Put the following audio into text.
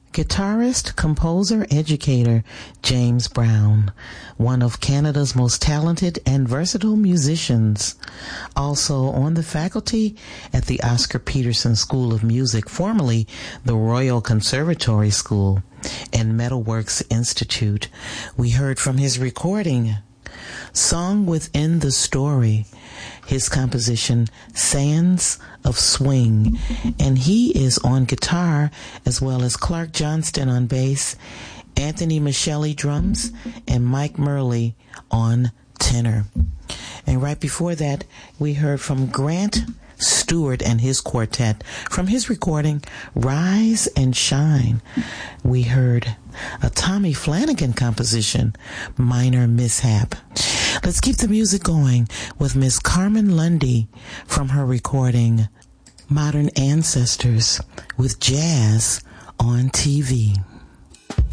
Guitarist, composer, educator James Brown, one of Canada's most talented and versatile musicians. Also on the faculty at the Oscar Peterson School of Music, formerly the Royal Conservatory School and Metalworks Institute. We heard from his recording, Song Within the Story, his composition Sands of Swing, and he is on guitar, as well as Clark Johnston on bass, Anthony Michelli drums, and Mike Murley on tenor. And right before that, we heard from Grant Stewart and his quartet from his recording Rise and Shine. We heard a Tommy Flanagan composition, Minor Mishap. Let's keep the music going with Miss Carmen Lundy from her recording Modern Ancestors with Jazz on TV.